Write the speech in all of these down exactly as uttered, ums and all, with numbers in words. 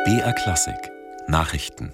B R Klassik Nachrichten.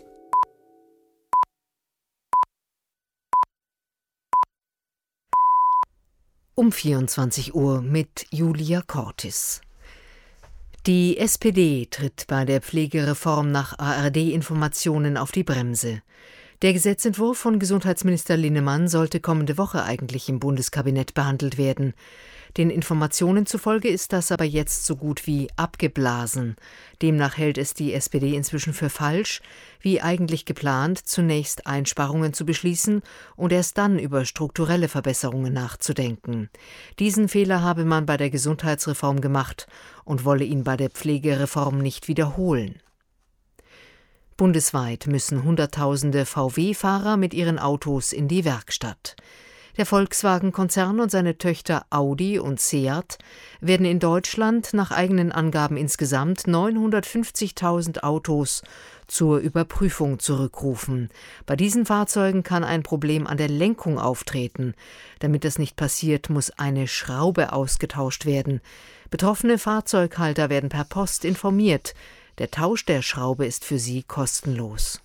Um vierundzwanzig Uhr mit Julia Cortis. Die S P D tritt bei der Pflegereform nach A R D-Informationen auf die Bremse. Der Gesetzentwurf von Gesundheitsminister Linnemann sollte kommende Woche eigentlich im Bundeskabinett behandelt werden. Den Informationen zufolge ist das aber jetzt so gut wie abgeblasen. Demnach hält es die S P D inzwischen für falsch, wie eigentlich geplant, zunächst Einsparungen zu beschließen und erst dann über strukturelle Verbesserungen nachzudenken. Diesen Fehler habe man bei der Gesundheitsreform gemacht und wolle ihn bei der Pflegereform nicht wiederholen. Bundesweit müssen Hunderttausende V W-Fahrer mit ihren Autos in die Werkstatt. Der Volkswagen-Konzern und seine Töchter Audi und Seat werden in Deutschland nach eigenen Angaben insgesamt neunhundertfünfzigtausend Autos zur Überprüfung zurückrufen. Bei diesen Fahrzeugen kann ein Problem an der Lenkung auftreten. Damit das nicht passiert, muss eine Schraube ausgetauscht werden. Betroffene Fahrzeughalter werden per Post informiert. Der Tausch der Schraube ist für sie kostenlos.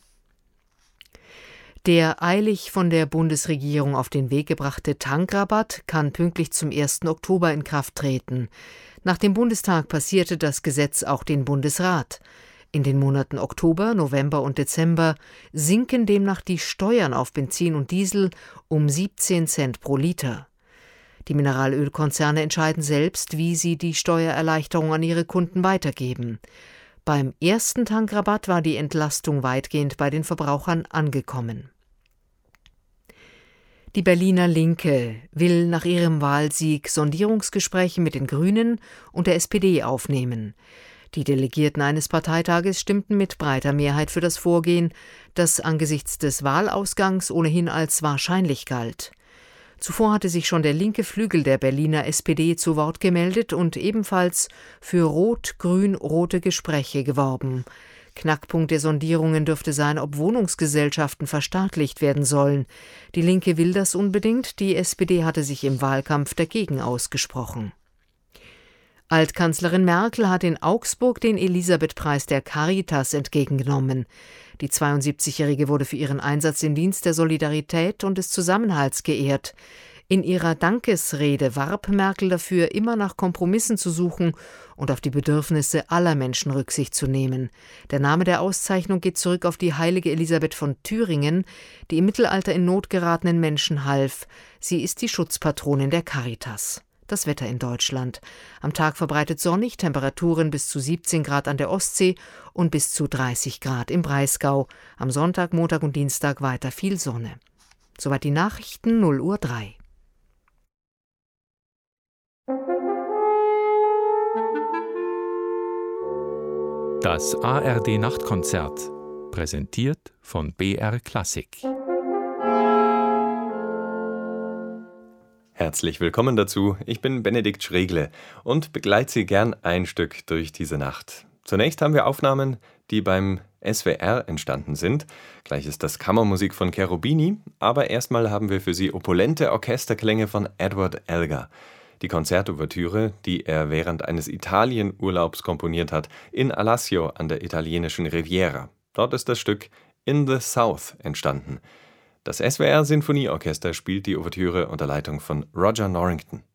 Der eilig von der Bundesregierung auf den Weg gebrachte Tankrabatt kann pünktlich zum ersten Oktober in Kraft treten. Nach dem Bundestag passierte das Gesetz auch den Bundesrat. In den Monaten Oktober, November und Dezember sinken demnach die Steuern auf Benzin und Diesel um siebzehn Cent pro Liter. Die Mineralölkonzerne entscheiden selbst, wie sie die Steuererleichterung an ihre Kunden weitergeben. Beim ersten Tankrabatt war die Entlastung weitgehend bei den Verbrauchern angekommen. Die Berliner Linke will nach ihrem Wahlsieg Sondierungsgespräche mit den Grünen und der S P D aufnehmen. Die Delegierten eines Parteitages stimmten mit breiter Mehrheit für das Vorgehen, das angesichts des Wahlausgangs ohnehin als wahrscheinlich galt. Zuvor hatte sich schon der linke Flügel der Berliner S P D zu Wort gemeldet und ebenfalls für rot-grün-rote Gespräche geworben. Knackpunkt der Sondierungen dürfte sein, ob Wohnungsgesellschaften verstaatlicht werden sollen. Die Linke will das unbedingt, die S P D hatte sich im Wahlkampf dagegen ausgesprochen. Altkanzlerin Merkel hat in Augsburg den Elisabeth-Preis der Caritas entgegengenommen. Die zweiundsiebzigjährige wurde für ihren Einsatz im Dienst der Solidarität und des Zusammenhalts geehrt. In ihrer Dankesrede warb Merkel dafür, immer nach Kompromissen zu suchen und auf die Bedürfnisse aller Menschen Rücksicht zu nehmen. Der Name der Auszeichnung geht zurück auf die heilige Elisabeth von Thüringen, die im Mittelalter in Not geratenen Menschen half. Sie ist die Schutzpatronin der Caritas. Das Wetter in Deutschland. Am Tag verbreitet sonnig, Temperaturen bis zu siebzehn Grad an der Ostsee und bis zu dreißig Grad im Breisgau. Am Sonntag, Montag und Dienstag weiter viel Sonne. Soweit die Nachrichten, null Uhr drei. Das A R D-Nachtkonzert, präsentiert von B R Klassik. Herzlich willkommen dazu, ich bin Benedikt Schregle und begleite Sie gern ein Stück durch diese Nacht. Zunächst haben wir Aufnahmen, die beim S W R entstanden sind. Gleich ist das Kammermusik von Cherubini, aber erstmal haben wir für Sie opulente Orchesterklänge von Edward Elgar. Die Konzertouvertüre, die er während eines Italienurlaubs komponiert hat, in Alassio an der italienischen Riviera. Dort ist das Stück In the South entstanden. Das S W R Sinfonieorchester spielt die Ouvertüre unter Leitung von Roger Norrington.